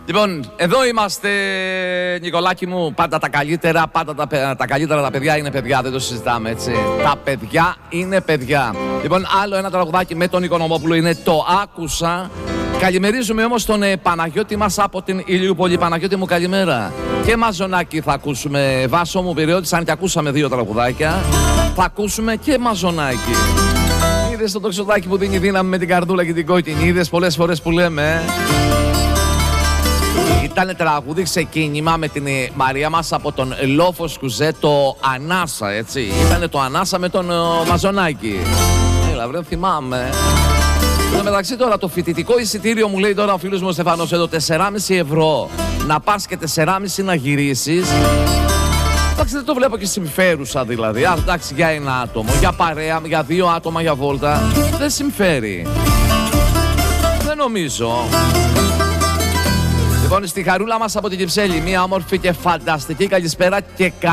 Λοιπόν, εδώ είμαστε, Νικολάκη μου, πάντα τα καλύτερα, τα καλύτερα τα παιδιά είναι παιδιά, δεν το συζητάμε, έτσι. Τα παιδιά είναι παιδιά. Λοιπόν, άλλο ένα τραγουδάκι με τον Οικονομόπουλο είναι το «Άκουσα». Καλημερίζουμε όμως τον Παναγιώτη μας από την Ηλιούπολη. Παναγιώτη μου, καλημέρα. Και Μαζονάκη θα ακούσουμε. Βάσο μου περιόρισαν και ακούσαμε 2 τραγουδάκια. Θα ακούσουμε και Μαζονάκη. Είδες το τοξοτάκι που δίνει δύναμη με την καρδούλα και την κόκκινη. Είδες πολλές φορές που λέμε. Ήταν τραγούδι ξεκίνημα με την Μαρία μας από τον Λόφο Σκουζέ, το «Ανάσα», έτσι. Ήτανε το «Ανάσα» με τον Μαζονάκη. Έλα βρε, θυμάμαι. Εν τω μεταξύ τώρα το φοιτητικό εισιτήριο μου λέει τώρα ο φίλος μου ο Στεφανός εδώ 4,5 ευρώ. Να πας και 4,5 να γυρίσεις. Εντάξει, δεν το βλέπω και συμφέρουσα δηλαδή. Εντάξει, για ένα άτομο, για παρέα, για 2 άτομα για βόλτα. Δεν συμφέρει. Δεν νομίζω. Λοιπόν, στη Χαρούλα μας από την Κυψέλη, μια όμορφη και φανταστική καλησπέρα και